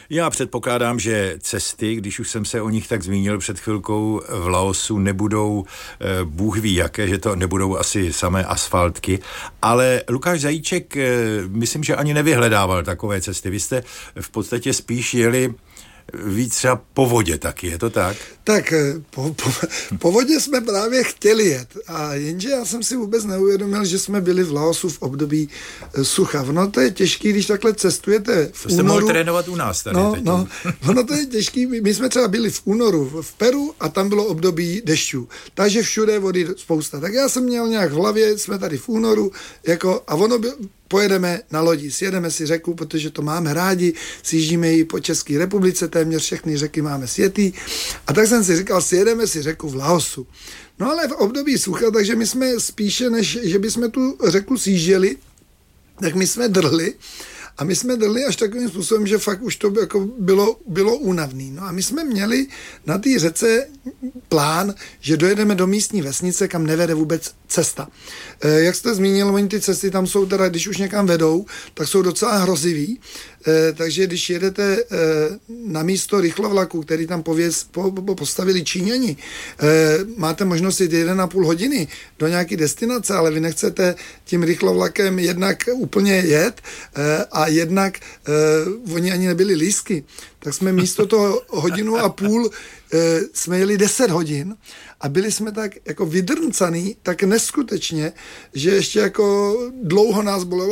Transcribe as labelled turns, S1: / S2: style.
S1: Já předpokládám, že cesty, když už jsem se o nich tak zmínil před chvilkou, v Laosu nebudou bůh ví jaké, že to nebudou asi samé asfaltky, ale Lukáš Zajíček, myslím, že ani nevyhledával takové cesty. Vy jste v podstatě spíš jeli víc třeba po vodě taky, je to tak?
S2: Tak po vodě jsme právě chtěli jet, a jenže já jsem si vůbec neuvědomil, že jsme byli v Laosu v období sucha. No to je těžký, když takhle cestujete v únoru.
S1: Jste mohl trénovat u nás tady.
S2: Ono to je těžký, my jsme třeba byli v únoru v Peru a tam bylo období dešťů, takže všude vody spousta. Tak já jsem měl nějak v hlavě, jsme tady v únoru, a ono pojedeme na lodi, sjedeme si řeku, protože to máme rádi, sjíždíme ji po České republice, téměř všechny řeky máme sjetý. A tak jsem si říkal, sjedeme si řeku v Laosu. No ale v období sucha, takže my jsme spíše, než že bychom tu řeku sjížděli, tak my jsme drhli. A my jsme drhli až takovým způsobem, že fakt už to jako bylo únavný. No a my jsme měli na té řece plán, že dojedeme do místní vesnice, kam nevede vůbec cesta. Jak jste zmínil, oni ty cesty tam jsou teda, když už někam vedou, tak jsou docela hrozivý. Takže když jedete na místo rychlovlaku, který tam postavili Číňani, máte možnost jít 1,5 hodiny do nějaké destinace, ale vy nechcete tím rychlovlakem jednak úplně jet a jednak oni ani nebyli lístky, tak jsme místo toho 1,5 hodiny jsme jeli 10 hodin a byli jsme tak jako vydrncaný, tak neskutečně, že ještě jako dlouho nás bolelo